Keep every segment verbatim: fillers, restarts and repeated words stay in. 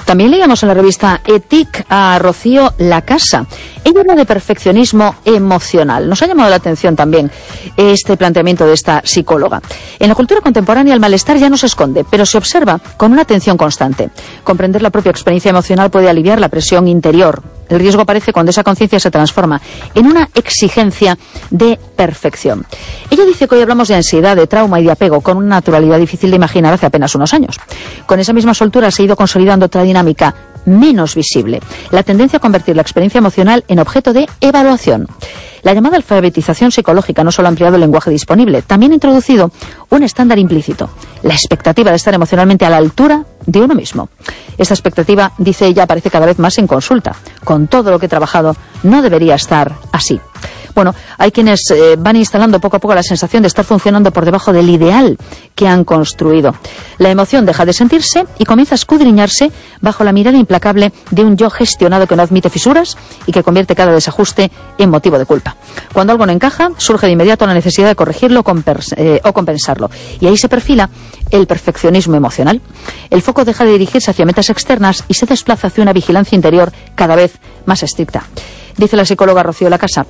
También leíamos en la revista Ethic a Rocío Lacasa. Ella habla de perfeccionismo emocional. Nos ha llamado la atención también este planteamiento de esta psicóloga. En la cultura contemporánea el malestar ya no se esconde, pero se observa con una atención constante. Comprender la propia experiencia emocional puede aliviar la presión interior. El riesgo aparece cuando esa conciencia se transforma en una exigencia de perfección. Ella dice que hoy hablamos de ansiedad, de trauma y de apego con una naturalidad difícil de imaginar hace apenas unos años. Con esa misma soltura se ha ido consolidando otra dinámica menos visible, la tendencia a convertir la experiencia emocional en objeto de evaluación. La llamada alfabetización psicológica no solo ha ampliado el lenguaje disponible, también ha introducido un estándar implícito, la expectativa de estar emocionalmente a la altura de uno mismo. Esta expectativa, dice ella, aparece cada vez más en consulta. Con todo lo que he trabajado, no debería estar así. Bueno, hay quienes eh, van instalando poco a poco la sensación de estar funcionando por debajo del ideal que han construido. La emoción deja de sentirse y comienza a escudriñarse bajo la mirada implacable de un yo gestionado que no admite fisuras y que convierte cada desajuste en motivo de culpa. Cuando algo no encaja, surge de inmediato la necesidad de corregirlo eh, o compensarlo. Y ahí se perfila el perfeccionismo emocional. El foco deja de dirigirse hacia metas externas y se desplaza hacia una vigilancia interior cada vez más estricta. Dice la psicóloga Rocío Lacasa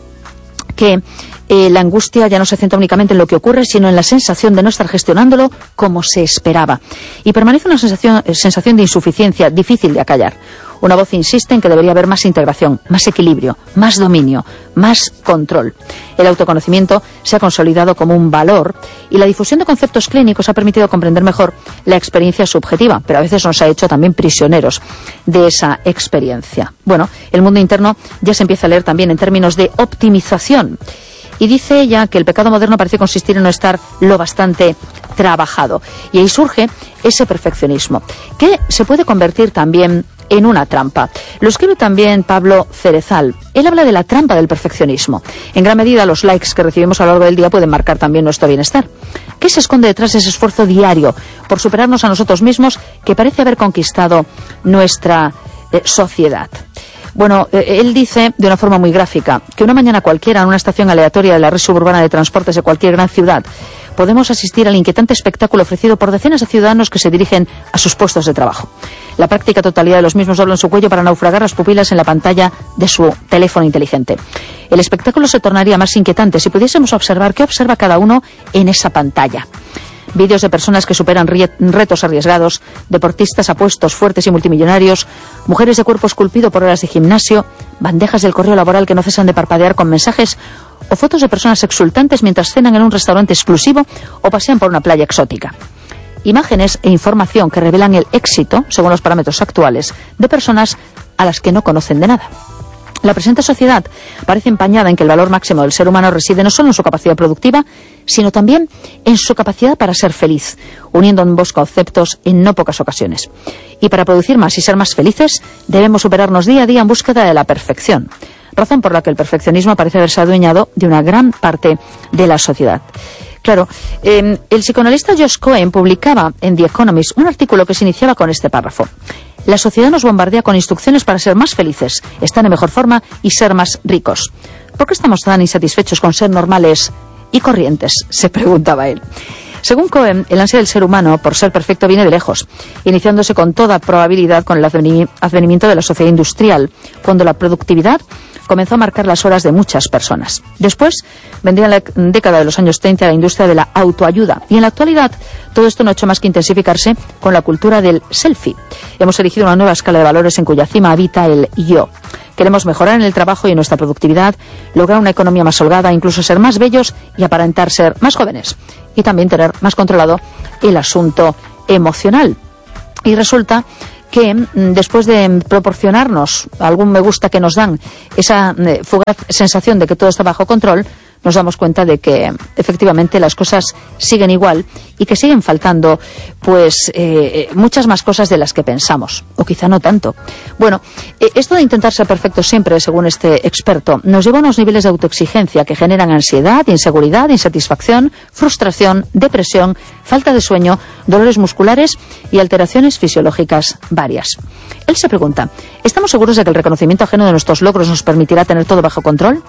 que eh, la angustia ya no se centra únicamente en lo que ocurre, sino en la sensación de no estar gestionándolo como se esperaba. Y permanece una sensación, eh, sensación de insuficiencia difícil de acallar. Una voz insiste en que debería haber más integración, más equilibrio, más dominio, más control. El autoconocimiento se ha consolidado como un valor y la difusión de conceptos clínicos ha permitido comprender mejor la experiencia subjetiva, pero a veces nos ha hecho también prisioneros de esa experiencia. Bueno, el mundo interno ya se empieza a leer también en términos de optimización. Y dice ella que el pecado moderno parece consistir en no estar lo bastante trabajado. Y ahí surge ese perfeccionismo, que se puede convertir también en una trampa. Lo escribe también Pablo Cerezal. Él habla de la trampa del perfeccionismo. En gran medida, los likes que recibimos a lo largo del día pueden marcar también nuestro bienestar. ¿Qué se esconde detrás de ese esfuerzo diario por superarnos a nosotros mismos que parece haber conquistado nuestra eh, sociedad? Bueno, eh, él dice de una forma muy gráfica que una mañana cualquiera en una estación aleatoria de la red suburbana de transportes de cualquier gran ciudad podemos asistir al inquietante espectáculo ofrecido por decenas de ciudadanos que se dirigen a sus puestos de trabajo. La práctica totalidad de los mismos doblan su cuello para naufragar las pupilas en la pantalla de su teléfono inteligente. El espectáculo se tornaría más inquietante si pudiésemos observar qué observa cada uno en esa pantalla. Vídeos de personas que superan retos arriesgados, deportistas apuestos, fuertes y multimillonarios, mujeres de cuerpo esculpido por horas de gimnasio, bandejas del correo laboral que no cesan de parpadear con mensajes, o fotos de personas exultantes mientras cenan en un restaurante exclusivo o pasean por una playa exótica. Imágenes e información que revelan el éxito, según los parámetros actuales, de personas a las que no conocen de nada. La presente sociedad parece empañada en que el valor máximo del ser humano reside no solo en su capacidad productiva, sino también en su capacidad para ser feliz, uniendo ambos conceptos en no pocas ocasiones. Y para producir más y ser más felices, debemos superarnos día a día en búsqueda de la perfección, razón por la que el perfeccionismo parece haberse adueñado de una gran parte de la sociedad. Claro, eh, el psicoanalista Josh Cohen publicaba en The Economist un artículo que se iniciaba con este párrafo. La sociedad nos bombardea con instrucciones para ser más felices, estar en mejor forma y ser más ricos. ¿Por qué estamos tan insatisfechos con ser normales y corrientes?, se preguntaba él. Según Cohen, el ansia del ser humano por ser perfecto viene de lejos, iniciándose con toda probabilidad con el advenimiento de la sociedad industrial, cuando la productividad comenzó a marcar las horas de muchas personas. Después vendría la década de los años treinta la industria de la autoayuda. Y en la actualidad todo esto no ha hecho más que intensificarse con la cultura del selfie. Hemos elegido una nueva escala de valores en cuya cima habita el yo. Queremos mejorar en el trabajo y en nuestra productividad, lograr una economía más holgada, incluso ser más bellos y aparentar ser más jóvenes. Y también tener más controlado el asunto emocional. Y resulta que después de proporcionarnos algún me gusta que nos dan, esa eh, fugaz sensación de que todo está bajo control, nos damos cuenta de que efectivamente las cosas siguen igual y que siguen faltando pues eh, muchas más cosas de las que pensamos, o quizá no tanto. Bueno, eh, esto de intentar ser perfecto siempre, según este experto, nos lleva a unos niveles de autoexigencia que generan ansiedad, inseguridad, insatisfacción, frustración, depresión, falta de sueño, dolores musculares y alteraciones fisiológicas varias. Él se pregunta, ¿estamos seguros de que el reconocimiento ajeno de nuestros logros nos permitirá tener todo bajo control?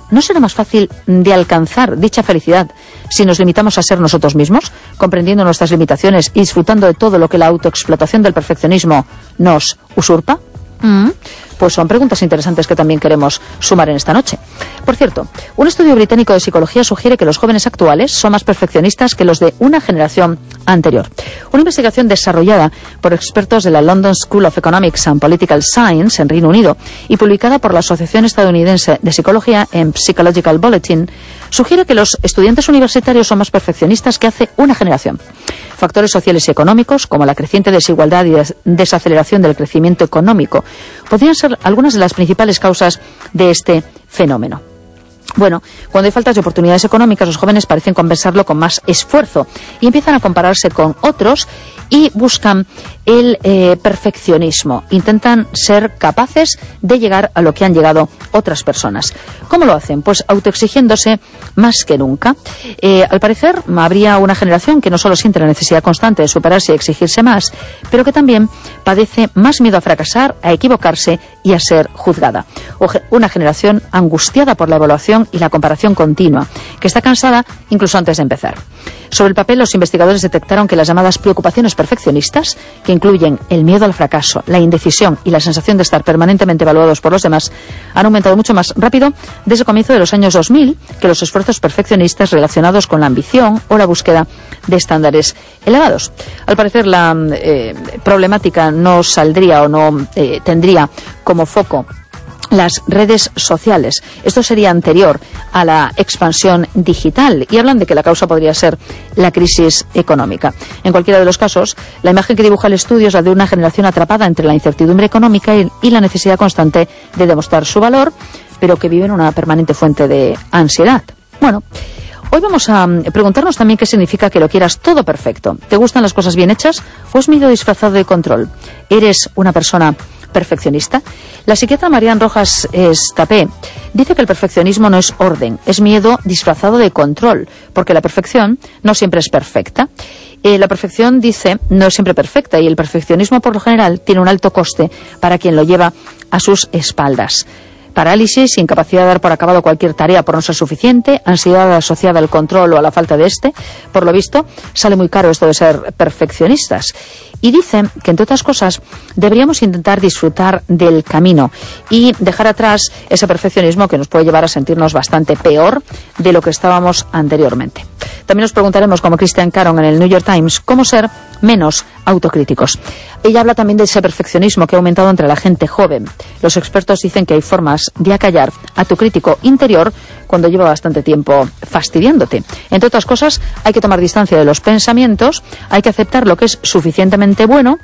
¿no será más fácil de alcanzar dicha felicidad si nos limitamos a ser nosotros mismos, comprendiendo nuestras limitaciones y disfrutando de todo lo que la autoexplotación del perfeccionismo nos usurpa? ¿Mm? Pues son preguntas interesantes que también queremos sumar en esta noche. Por cierto, un estudio británico de psicología sugiere que los jóvenes actuales son más perfeccionistas que los de una generación anterior. Una investigación desarrollada por expertos de la London School of Economics and Political Science en Reino Unido y publicada por la Asociación Estadounidense de Psicología en Psychological Bulletin sugiere que los estudiantes universitarios son más perfeccionistas que hace una generación. Factores sociales y económicos, como la creciente desigualdad y des desaceleración del crecimiento económico, podrían ser algunas de las principales causas de este fenómeno. Bueno, cuando hay faltas de oportunidades económicas, los jóvenes parecen compensarlo con más esfuerzo y empiezan a compararse con otros y buscan el eh, perfeccionismo. Intentan ser capaces de llegar a lo que han llegado otras personas. ¿Cómo lo hacen? Pues autoexigiéndose más que nunca. Eh, al parecer, habría una generación que no solo siente la necesidad constante de superarse y exigirse más, pero que también padece más miedo a fracasar, a equivocarse y a ser juzgada. Una generación angustiada por la evaluación y la comparación continua, que está cansada incluso antes de empezar. Sobre el papel, los investigadores detectaron que las llamadas preocupaciones perfeccionistas, que incluyen el miedo al fracaso, la indecisión y la sensación de estar permanentemente evaluados por los demás, han aumentado mucho más rápido desde el comienzo de los años dos mil que los esfuerzos perfeccionistas relacionados con la ambición o la búsqueda de estándares elevados. Al parecer, la eh, problemática no saldría o no eh, tendría como foco las redes sociales. Esto sería anterior a la expansión digital y hablan de que la causa podría ser la crisis económica. En cualquiera de los casos, la imagen que dibuja el estudio es la de una generación atrapada entre la incertidumbre económica y, y la necesidad constante de demostrar su valor, pero que vive en una permanente fuente de ansiedad. Bueno, hoy vamos a preguntarnos también qué significa que lo quieras todo perfecto. ¿Te gustan las cosas bien hechas o es miedo disfrazado de control? ¿Eres una persona perfeccionista? La psiquiatra Marian Rojas Estapé dice que el perfeccionismo no es orden, es miedo disfrazado de control, porque la perfección no siempre es perfecta. Eh, la perfección, dice, no es siempre perfecta y el perfeccionismo por lo general tiene un alto coste para quien lo lleva a sus espaldas. Parálisis, incapacidad de dar por acabado cualquier tarea por no ser suficiente, ansiedad asociada al control o a la falta de este. Por lo visto, sale muy caro esto de ser perfeccionistas. Y dice que, entre otras cosas, deberíamos intentar disfrutar del camino y dejar atrás ese perfeccionismo que nos puede llevar a sentirnos bastante peor de lo que estábamos anteriormente. También nos preguntaremos, como Christian Caron en el New York Times, cómo ser menos autocríticos. Ella habla también de ese perfeccionismo que ha aumentado entre la gente joven. Los expertos dicen que hay formas de acallar a tu crítico interior cuando lleva bastante tiempo fastidiándote. Entre otras cosas, hay que tomar distancia de los pensamientos, hay que aceptar lo que es suficientemente bueno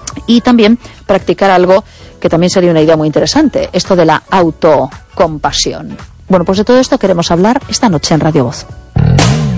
y también practicar algo que también sería una idea muy interesante, esto de la autocompasión. Bueno, pues de todo esto queremos hablar esta noche en Radio Voz.